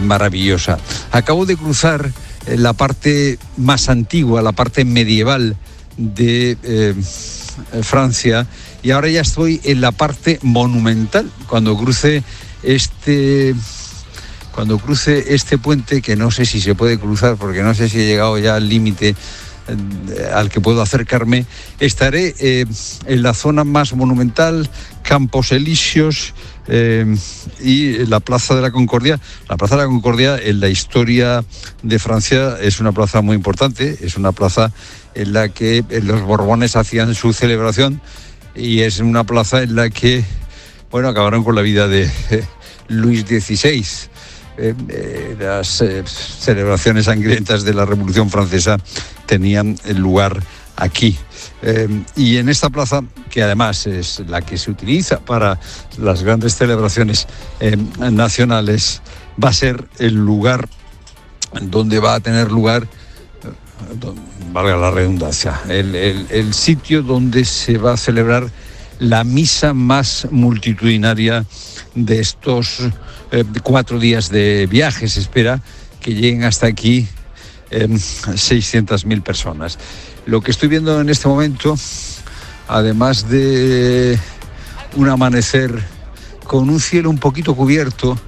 maravillosa. Acabo de cruzar la parte más antigua, la parte medieval de Francia, y ahora ya estoy en la parte monumental. Cuando cruce este puente, que no sé si se puede cruzar porque no sé si he llegado ya al límite al que puedo acercarme, estaré en la zona más monumental, Campos Elíseos y la Plaza de la Concordia. La Plaza de la Concordia en la historia de Francia es una plaza muy importante, es una plaza en la que los Borbones hacían su celebración, y es una plaza en la que, bueno, acabaron con la vida de Luis XVI. Las celebraciones sangrientas de la Revolución Francesa tenían lugar aquí. Y en esta plaza, que además es la que se utiliza para las grandes celebraciones nacionales, va a ser el lugar donde va a tener lugar, valga la redundancia, el sitio donde se va a celebrar la misa más multitudinaria de estos 4 días de viaje. Se espera que lleguen hasta aquí 600.000 personas. Lo que estoy viendo en este momento, además de un amanecer con un cielo un poquito cubierto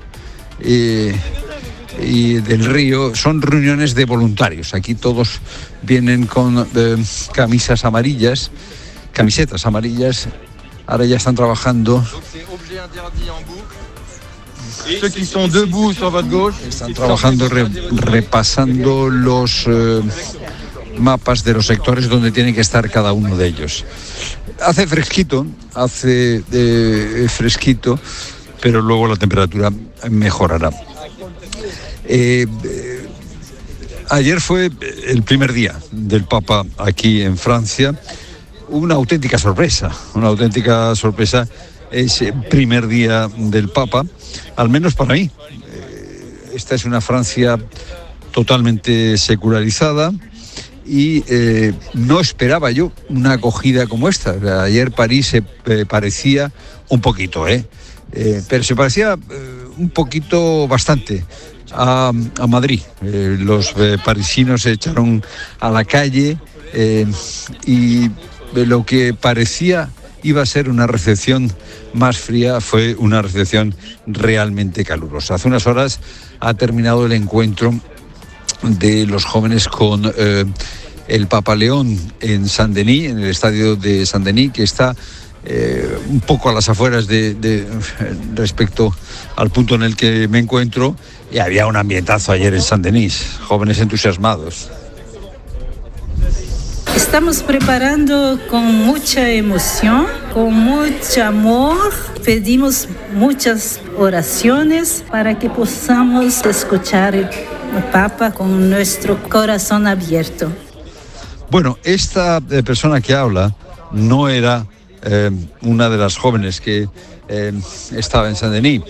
y del río, son reuniones de voluntarios. Aquí todos vienen con camisetas amarillas. Ahora ya están trabajando. Están trabajando repasando los mapas de los sectores donde tiene que estar cada uno de ellos. Hace fresquito, pero luego la temperatura mejorará. Ayer fue el primer día del Papa aquí en Francia. Una auténtica sorpresa ese primer día del Papa, al menos para mí. Esta es una Francia totalmente secularizada y no esperaba yo una acogida como esta. Ayer París se parecía un poquito, pero se parecía un poquito bastante a Madrid. Los parisinos se echaron a la calle y lo que parecía iba a ser una recepción más fría fue una recepción realmente calurosa. Hace unas horas ha terminado el encuentro de los jóvenes con el Papa León en Saint-Denis, en el estadio de Saint-Denis, que está un poco a las afueras respecto al punto en el que me encuentro, y había un ambientazo ayer en Saint-Denis, jóvenes entusiasmados. Estamos preparando con mucha emoción, con mucho amor. Pedimos muchas oraciones para que podamos escuchar al Papa con nuestro corazón abierto. Bueno, esta persona que habla no era una de las jóvenes que estaba en Saint-Denis.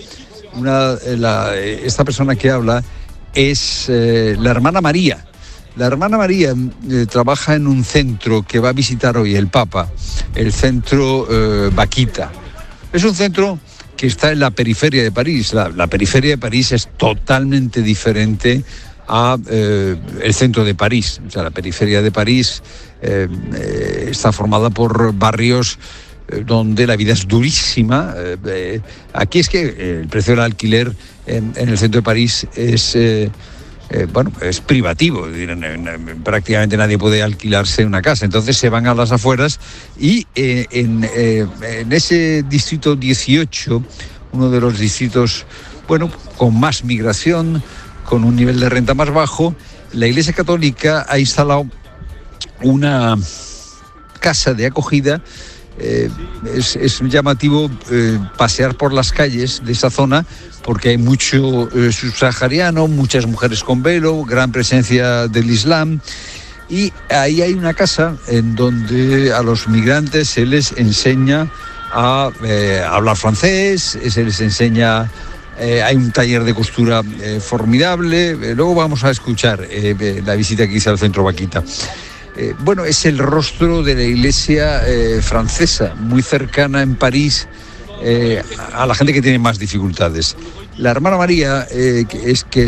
Esta persona que habla es la hermana María. La hermana María trabaja en un centro que va a visitar hoy el Papa, el centro Vaquita. Es un centro que está en la periferia de París. La periferia de París es totalmente diferente a el centro de París. O sea, la periferia de París está formada por barrios donde la vida es durísima. Aquí es que el precio del alquiler en el centro de París es privativo. Prácticamente nadie puede alquilarse una casa, entonces se van a las afueras y en ese distrito 18, uno de los distritos con más migración, con un nivel de renta más bajo, la Iglesia Católica ha instalado una casa de acogida. Es llamativo pasear por las calles de esa zona porque hay mucho subsahariano, muchas mujeres con velo, gran presencia del Islam, y ahí hay una casa en donde a los migrantes se les enseña a hablar francés, se les enseña, hay un taller de costura formidable. Luego vamos a escuchar la visita que hice al centro Vaquita. Es el rostro de la iglesia francesa, muy cercana en París a la gente que tiene más dificultades. La hermana María, que